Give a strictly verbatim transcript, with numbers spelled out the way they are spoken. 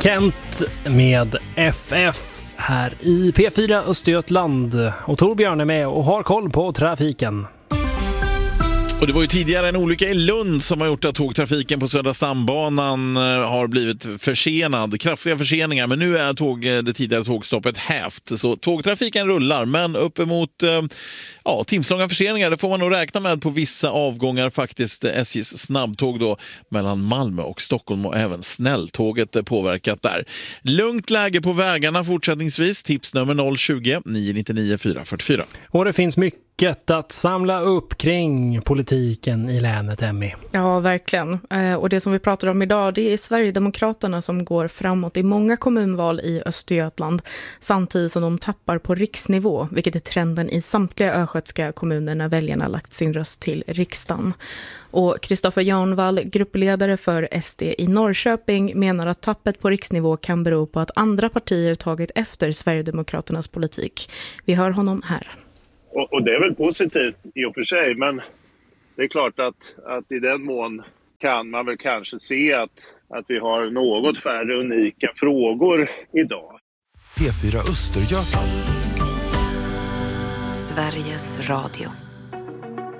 Kent med F F här i P fyra Östergötland. Och Torbjörn är med och har koll på trafiken. Och det var ju tidigare en olycka i Lund som har gjort att tågtrafiken på Södra stambanan har blivit försenad. Kraftiga förseningar, men nu är tåg, det tidigare tågstoppet hävt. Så tågtrafiken rullar, men uppemot ja, timslånga förseningar. Det får man nog räkna med på vissa avgångar faktiskt. S J:s snabbtåg då mellan Malmö och Stockholm och även snälltåget påverkat där. Lugnt läge på vägarna fortsättningsvis. Tips nummer noll tjugo nio nio nio fyra fyra fyra. Och det finns mycket att samla upp kring politiken i länet, Emmy. Ja, verkligen. Och det som vi pratar om idag, det är Sverigedemokraterna som går framåt i många kommunval i Östergötland samtidigt som de tappar på riksnivå, vilket är trenden i samtliga östgötska kommuner när väljarna lagt sin röst till riksdagen. Och Kristoffer Jarnvall, gruppledare för S D i Norrköping, menar att tappet på riksnivå kan bero på att andra partier tagit efter Sverigedemokraternas politik. Vi hör honom här. Och, och det är väl positivt i och för sig, men det är klart att, att i den mån kan man väl kanske se att, att vi har något färre unika frågor idag. P fyra Östergötland. Sveriges Radio.